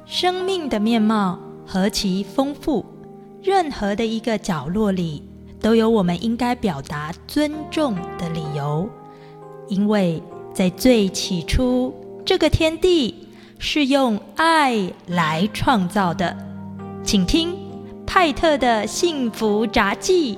生命的面貌何其丰富，任何的一个角落里都有我们应该表达尊重的理由。因为在最起初，这个天地是用爱来创造的。请听派特的幸福札记。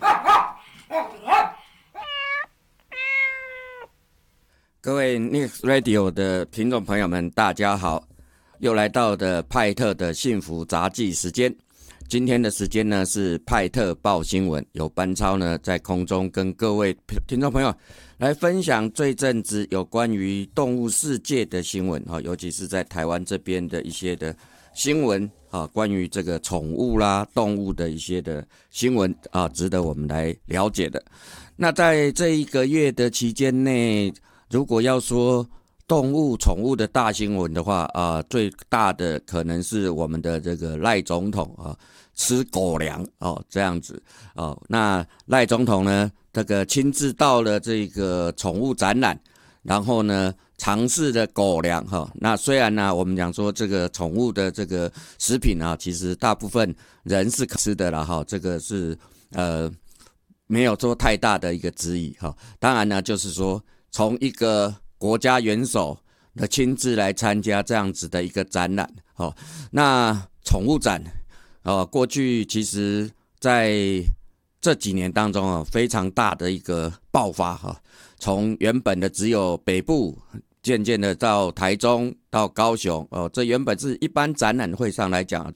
各位 Next Radio 的听众朋友们，大家好，又来到的派特的幸福札记时间。今天的时间呢是派特报新闻，由班超呢在空中跟各位听众朋友来分享这阵子有关于动物世界的新闻，尤其是在台湾这边的一些的新闻，关于这个宠物啦、动物的一些的新闻，值得我们来了解的。那在这一个月的期间内，如果要说动物、宠物的大新闻的话，最大的可能是我们的这个赖总统吃狗粮这样子那赖总统呢，这个亲自到了这个宠物展览，然后呢尝试的狗粮那虽然呢我们讲说这个宠物的这个食品其实大部分人是可吃的啦这个是没有做太大的一个质疑当然呢就是说从一个国家元首的亲自来参加这样子的一个展览那宠物展过去其实在这几年当中非常大的一个爆发从原本的只有北部渐渐的到台中到高雄这原本是一般展览会上来讲